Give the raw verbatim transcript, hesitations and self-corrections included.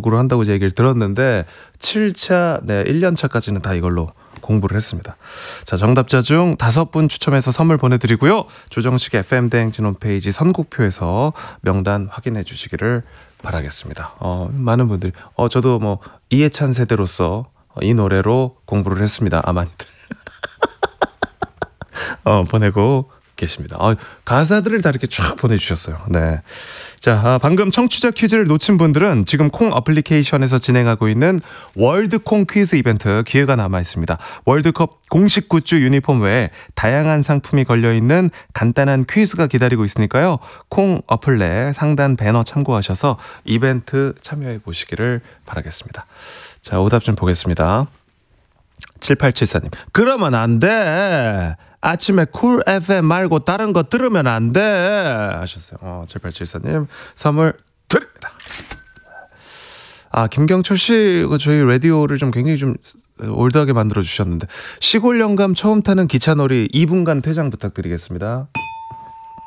공부를 한다고 얘기를 들었는데 칠 차, 네, 일 년 차까지는 다 이걸로 공부를 했습니다. 자, 정답자 중 다섯 분 추첨해서 선물 보내드리고요. 조정식 에프엠 대행진 홈페이지 선곡표에서 명단 확인해 주시기를 바라겠습니다. 어, 많은 분들이 어, 저도 뭐 이해찬 세대로서 이 노래로 공부를 했습니다. 아, 많이들 어, 보내고 계십니다. 어, 가사들을 다 이렇게 쫙 보내주셨어요. 네. 자, 아, 방금 청취자 퀴즈를 놓친 분들은 지금 콩 어플리케이션에서 진행하고 있는 월드콩 퀴즈 이벤트 기회가 남아 있습니다. 월드컵 공식 굿즈 유니폼 외에 다양한 상품이 걸려있는 간단한 퀴즈가 기다리고 있으니까요. 콩 어플 내 상단 배너 참고하셔서 이벤트 참여해 보시기를 바라겠습니다. 자, 오답 좀 보겠습니다. 칠팔칠사 님. 그러면 안 돼. 아침에 쿨 에프엠 말고 다른 거 들으면 안 돼 하셨어요. 어, 칠팔칠사 님 선물 드립니다. 아, 김경철 씨가 저희 라디오를 좀 굉장히 좀 올드하게 만들어 주셨는데 시골 영감 처음 타는 기차놀이 이 분간 퇴장 부탁드리겠습니다.